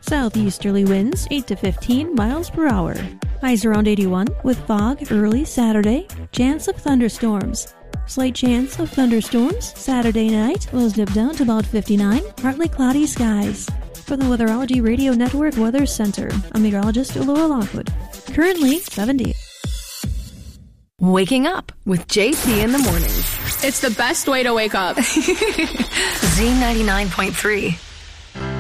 Southeasterly winds 8 to 15 miles per hour. Highs around 81 with fog early Saturday. Chance of thunderstorms. Slight chance of thunderstorms Saturday night. Lows dip down to about 59. Partly cloudy skies. For the Weatherology Radio Network Weather Center, I'm meteorologist Laura Lockwood. Currently 70. Waking up with JP in the mornings. It's the best way to wake up. Z99.3.